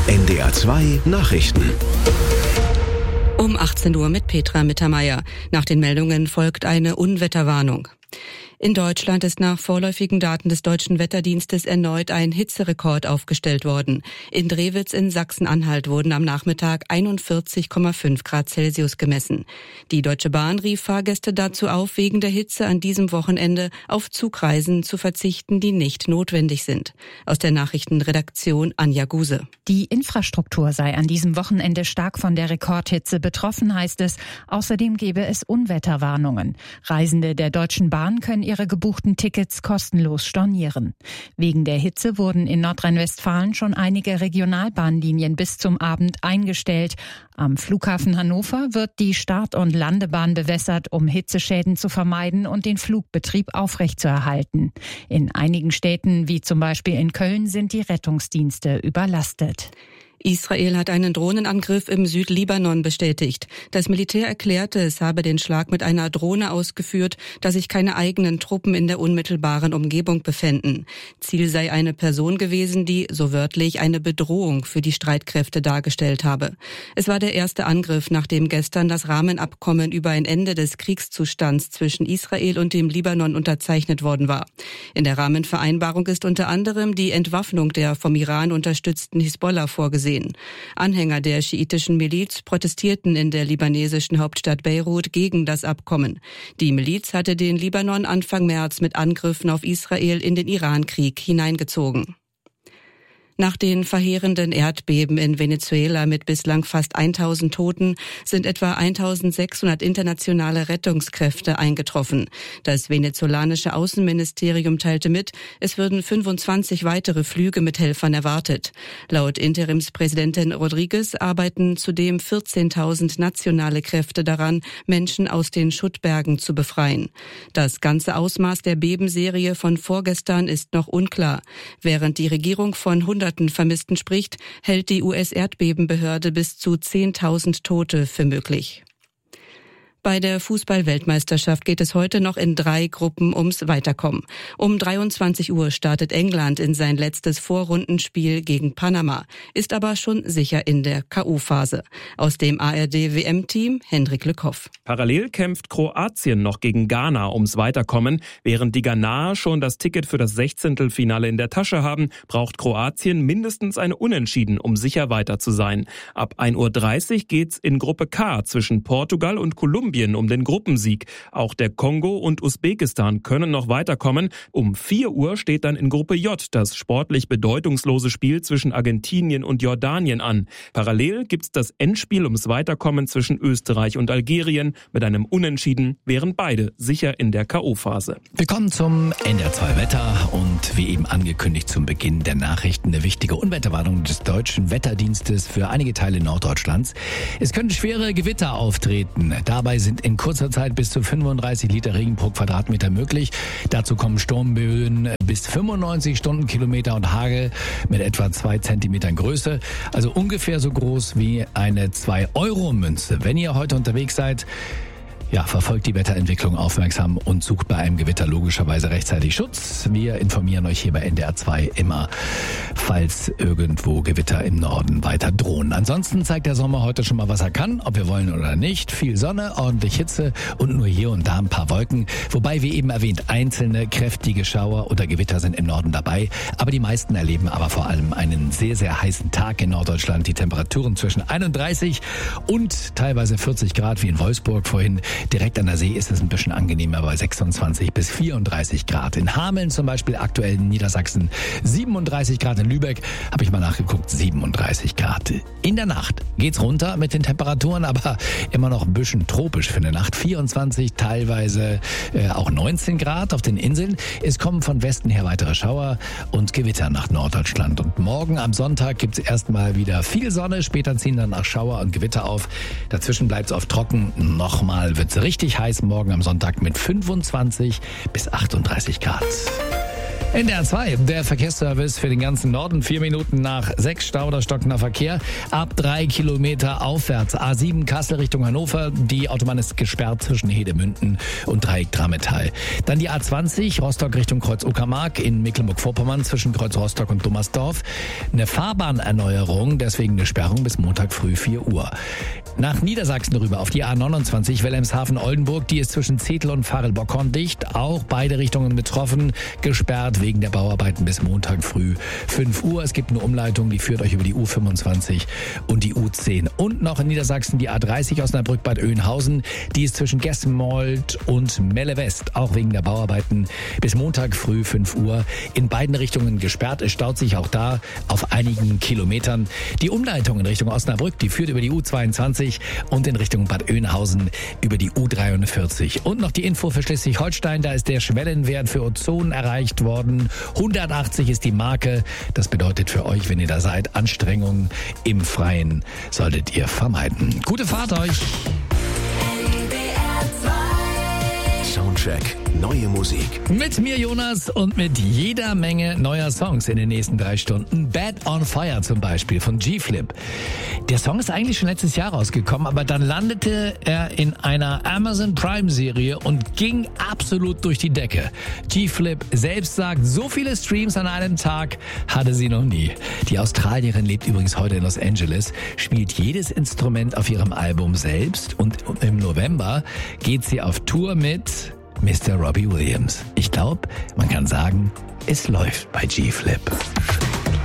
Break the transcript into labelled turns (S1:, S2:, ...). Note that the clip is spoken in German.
S1: NDR 2 Nachrichten.
S2: Um 18 Uhr mit Petra Mittermeier. Nach den Meldungen folgt eine Unwetterwarnung. In Deutschland ist nach vorläufigen Daten des Deutschen Wetterdienstes erneut ein Hitzerekord aufgestellt worden. In Drewitz in Sachsen-Anhalt wurden am Nachmittag 41,5 Grad Celsius gemessen. Die Deutsche Bahn rief Fahrgäste dazu auf, wegen der Hitze an diesem Wochenende auf Zugreisen zu verzichten, die nicht notwendig sind. Aus der Nachrichtenredaktion Anja Guse.
S3: Die Infrastruktur sei an diesem Wochenende stark von der Rekordhitze betroffen, heißt es. Außerdem gebe es Unwetterwarnungen. Reisende der Deutschen Bahn können ihre gebuchten Tickets kostenlos stornieren. Wegen der Hitze wurden in Nordrhein-Westfalen schon einige Regionalbahnlinien bis zum Abend eingestellt. Am Flughafen Hannover wird die Start- und Landebahn bewässert, um Hitzeschäden zu vermeiden und den Flugbetrieb aufrechtzuerhalten. In einigen Städten, wie zum Beispiel in Köln, sind die Rettungsdienste überlastet.
S2: Israel hat einen Drohnenangriff im Südlibanon bestätigt. Das Militär erklärte, es habe den Schlag mit einer Drohne ausgeführt, da sich keine eigenen Truppen in der unmittelbaren Umgebung befänden. Ziel sei eine Person gewesen, die, so wörtlich, eine Bedrohung für die Streitkräfte dargestellt habe. Es war der erste Angriff, nachdem gestern das Rahmenabkommen über ein Ende des Kriegszustands zwischen Israel und dem Libanon unterzeichnet worden war. In der Rahmenvereinbarung ist unter anderem die Entwaffnung der vom Iran unterstützten Hisbollah vorgesehen. Anhänger der schiitischen Miliz protestierten in der libanesischen Hauptstadt Beirut gegen das Abkommen. Die Miliz hatte den Libanon Anfang März mit Angriffen auf Israel in den Irankrieg hineingezogen. Nach den verheerenden Erdbeben in Venezuela mit bislang fast 1000 Toten sind etwa 1600 internationale Rettungskräfte eingetroffen. Das venezolanische Außenministerium teilte mit, es würden 25 weitere Flüge mit Helfern erwartet. Laut Interimspräsidentin Rodriguez arbeiten zudem 14.000 nationale Kräfte daran, Menschen aus den Schuttbergen zu befreien. Das ganze Ausmaß der Bebenserie von vorgestern ist noch unklar. Während die Regierung von Hunderten Vermissten spricht, hält die US-Erdbebenbehörde bis zu 10.000 Tote für möglich. Bei der Fußball-Weltmeisterschaft geht es heute noch in 3 Gruppen ums Weiterkommen. Um 23 Uhr startet England in sein letztes Vorrundenspiel gegen Panama, ist aber schon sicher in der K.O.-Phase. Aus dem ARD-WM-Team Hendrik Lückhoff.
S4: Parallel kämpft Kroatien noch gegen Ghana ums Weiterkommen. Während die Ghanaer schon das Ticket für das 16. in der Tasche haben, braucht Kroatien mindestens eine Unentschieden, um sicher weiter zu sein. Ab 1:30 Uhr geht's in Gruppe K zwischen Portugal und Kolumbien um den Gruppensieg. Auch der Kongo und Usbekistan können noch weiterkommen. Um 4 Uhr steht dann in Gruppe J das sportlich bedeutungslose Spiel zwischen Argentinien und Jordanien an. Parallel gibt's das Endspiel ums Weiterkommen zwischen Österreich und Algerien. Mit einem Unentschieden wären beide sicher in der K.O.-Phase.
S5: Willkommen zum NDR 2 Wetter und wie eben angekündigt zum Beginn der Nachrichten eine wichtige Unwetterwarnung des Deutschen Wetterdienstes für einige Teile Norddeutschlands. Es können schwere Gewitter auftreten. Dabei sind in kurzer Zeit bis zu 35 Liter Regen pro Quadratmeter möglich. Dazu kommen Sturmböen bis 95 Stundenkilometer und Hagel mit etwa 2 Zentimetern Größe. Also ungefähr so groß wie eine 2-Euro-Münze. Wenn ihr heute unterwegs seid, ja, verfolgt die Wetterentwicklung aufmerksam und sucht bei einem Gewitter logischerweise rechtzeitig Schutz. Wir informieren euch hier bei NDR 2 immer, falls irgendwo Gewitter im Norden weiter drohen. Ansonsten zeigt der Sommer heute schon mal, was er kann, ob wir wollen oder nicht. Viel Sonne, ordentlich Hitze und nur hier und da ein paar Wolken. Wobei, wie eben erwähnt, einzelne kräftige Schauer oder Gewitter sind im Norden dabei. Aber die meisten erleben aber vor allem einen sehr, sehr heißen Tag in Norddeutschland. Die Temperaturen zwischen 31 und teilweise 40 Grad wie in Wolfsburg vorhin. Direkt an der See ist es ein bisschen angenehmer bei 26 bis 34 Grad. In Hameln zum Beispiel, aktuell in Niedersachsen 37 Grad, in Lübeck habe ich mal nachgeguckt, 37 Grad. In der Nacht geht's runter mit den Temperaturen, aber immer noch ein bisschen tropisch für eine Nacht. 24, teilweise auch 19 Grad auf den Inseln. Es kommen von Westen her weitere Schauer und Gewitter nach Norddeutschland. Und morgen am Sonntag gibt's erstmal wieder viel Sonne, später ziehen dann auch Schauer und Gewitter auf. Dazwischen bleibt's oft trocken. Nochmal wird's richtig heiß morgen am Sonntag mit 25 bis 38 Grad. NDR 2, der Verkehrsservice für den ganzen Norden. 4 Minuten nach 6 Stau oder stockender Verkehr. Ab 3 Kilometer aufwärts. A7 Kassel Richtung Hannover. Die Autobahn ist gesperrt zwischen Hedemünden und Dreieck Drammetal. Dann die A20 Rostock Richtung Kreuz Uckermark in Mecklenburg-Vorpommern zwischen Kreuz Rostock und Dummersdorf. Eine Fahrbahnerneuerung, deswegen eine Sperrung bis Montag früh 4 Uhr. Nach Niedersachsen rüber auf die A29 Wilhelmshaven-Oldenburg. Die ist zwischen Zetel und Varel-Bockhorn dicht. Auch beide Richtungen betroffen. Gesperrt wegen der Bauarbeiten bis Montag früh 5 Uhr. Es gibt eine Umleitung, die führt euch über die U25 und die U10. Und noch in Niedersachsen die A30 Osnabrück-Bad Oeynhausen. Die ist zwischen Gessenmold und Melle West. Auch wegen der Bauarbeiten bis Montag früh 5 Uhr. In beiden Richtungen gesperrt. Es staut sich auch da auf einigen Kilometern. Die Umleitung in Richtung Osnabrück, die führt über die U22 und in Richtung Bad Oeynhausen über die U43. Und noch die Info für Schleswig-Holstein, da ist der Schwellenwert für Ozon erreicht worden. 180 ist die Marke. Das bedeutet für euch, wenn ihr da seid, Anstrengungen im Freien solltet ihr vermeiden. Gute Fahrt euch!
S1: Soundcheck. Neue Musik.
S5: Mit mir Jonas und mit jeder Menge neuer Songs in den nächsten 3 Stunden. Bad on Fire zum Beispiel von G-Flip. Der Song ist eigentlich schon letztes Jahr rausgekommen, aber dann landete er in einer Amazon Prime Serie und ging absolut durch die Decke. G-Flip selbst sagt, so viele Streams an einem Tag hatte sie noch nie. Die Australierin lebt übrigens heute in Los Angeles, spielt jedes Instrument auf ihrem Album selbst und im November geht sie auf Tour mit Mr. Robbie Williams. Ich glaube, man kann sagen, es läuft bei G-Flip.